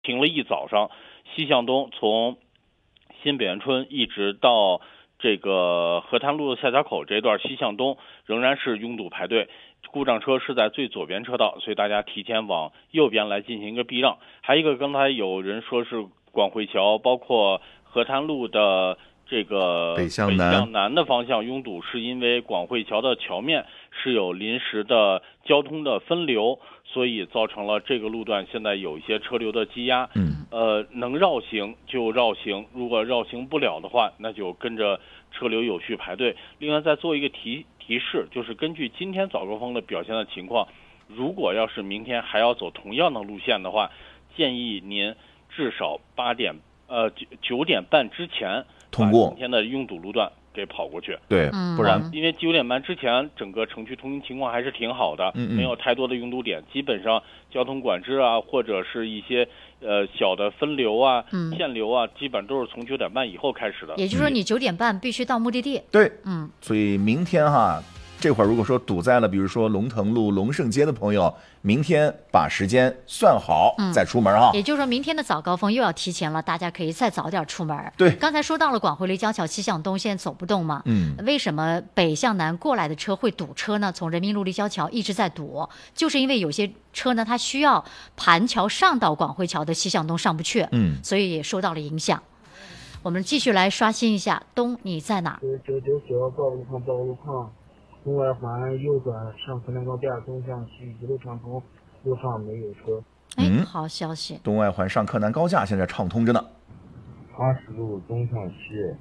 停了一早上，西向东从新北园村一直到这个河滩路的下桥口这一段西向东仍然是拥堵排队，故障车是在最左边车道，所以大家提前往右边来进行一个避让。还有一个，刚才有人说是广汇桥，包括河滩路的这个北向南的方向拥堵，是因为广汇桥的桥面是有临时的交通的分流，所以造成了这个路段现在有一些车流的积压。能绕行就绕行，如果绕行不了的话，那就跟着车流有序排队。另外再做一个提示，就是根据今天早高峰的表现的情况，如果要是明天还要走同样的路线的话，建议您至少9点半之前通过今天的拥堵路段给跑过去。 对，不然因为9点半之前整个城区通行情况还是挺好的，没有太多的拥堵点，基本上交通管制啊，或者是一些小的分流啊、限流啊，基本都是从9点半以后开始的。 也就是说，你9点半必须到目的地。 对，所以明天哈，这会儿如果说堵在了，比如说龙腾路、龙胜街的朋友，明天把时间算好再出门哈。 也就是说明天的早高峰又要提前了，大家可以再早点出门。 对， 刚才说到了广汇立交桥西向东现在走不动嘛，为什么北向南过来的车会堵车呢？从人民路立交桥一直在堵，就是因为有些车呢它需要盘桥上到广汇桥的西向东上不去，所以也受到了影响。我们继续来刷新一下，东你在哪？ 999道路旁东外环右转上河南高架东向西一路畅通，路上没有车。 好消息。 东外环上柯南高架现在畅通着呢。 80路东向西，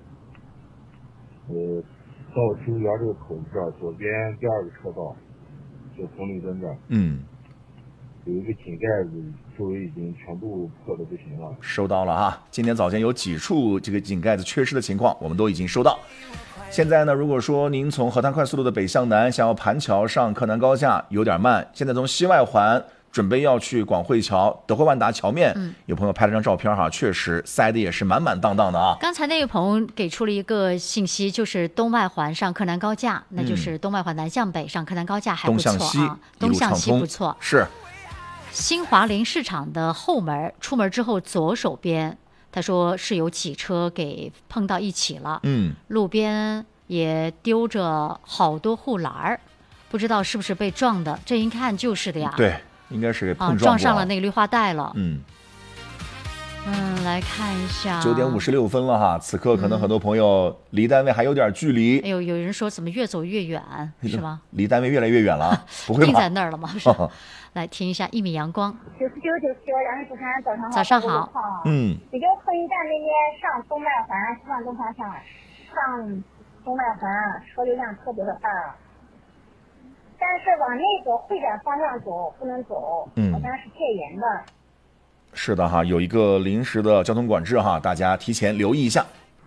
到植物园这个口子这儿，左边第2个车道，就红绿灯这儿。有一个井盖子，周围已经全部破得不行了。 收到了啊，今天早间有几处这个井盖子缺失的情况，我们都已经收到。现在呢，如果说您从河滩快速路的北向南想要盘桥上柯南高架有点慢，现在从西外环准备要去广汇桥德惠万达桥面，有朋友拍了张照片哈，确实塞的也是满满当当的啊。 刚才那位朋友给出了一个信息，就是东外环上柯南高架，那就是东外环南向北上柯南高架还不错啊， 东向西不错。 是新华林市场的后门，出门之后左手边，他说是有几车给碰到一起了，路边也丢着好多护栏，不知道是不是被撞的，这一看就是的呀。 对，应该是给碰撞上了那个绿化带了。来看一下 ，9点56分了哈，此刻可能很多朋友离单位还有点距离。 有人说怎么越走越远，是吗？ 离单位越来越远了，不会吧？ 定在那儿了吗？是。来听一下1米阳光。 9997， 早上好。 比较客运站那边上东外环西向东方向，上东外环车流量特别的大，但是往那个会展方向走不能走，好像是戒严的。 是的哈，有一个临时的交通管制哈，大家提前留意一下。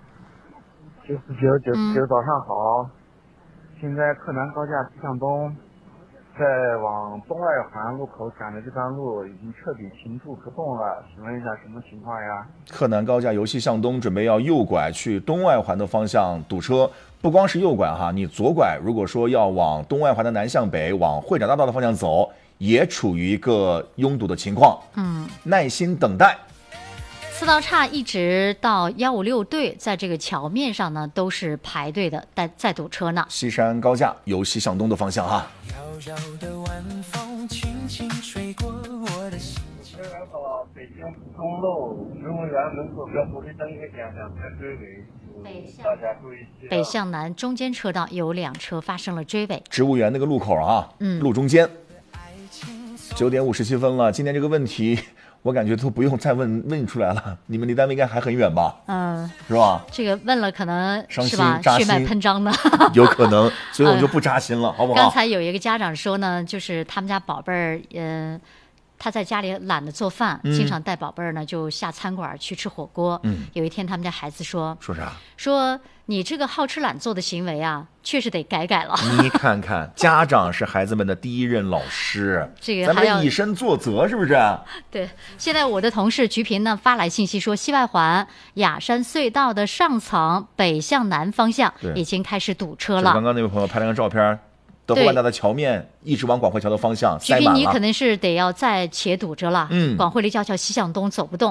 949早上好，现在柯南高架西向东，在往东外环路口赶的这段路已经彻底停住不动了，请问一下什么情况呀？ 柯南高架由西向东准备要右拐去东外环的方向堵车，不光是右拐哈，你左拐如果说要往东外环的南向北往会展大道的方向走，也处于一个拥堵的情况，耐心等待。 四道岔一直到156队，在这个桥面上呢都是排队的，在堵车呢。 西山高架由西向东的方向哈。 北京东路植物园门口标红绿灯一点2台追尾，大家注意一下。 北向南中间车道有2车发生了追尾。 植物园那个路口啊，路中间。9点57分了，今天这个问题我感觉都不用再问出来了，你们离单位应该还很远吧？是吧？ 这个问了可能是吧，血脉喷张的， 有可能，所以我就不扎心了，好不好？ 刚才有一个家长说呢，就是他们家宝贝儿，他在家里懒得做饭，经常带宝贝儿呢就下餐馆去吃火锅。有一天他们家孩子说啥？ 说你这个好吃懒做的行为啊，确实得改了。 你看看，家长是孩子们的第一任老师， 这个咱们以身作则，是不是？ 对。现在我的同事菊萍呢发来信息说，西外环雅山隧道的上层北向南方向已经开始堵车了。 刚刚那位朋友拍了张照片， 德国万达的桥面一直往广汇桥的方向塞满了。 你可能是得要再且堵着了，广汇立交桥西向东走不动。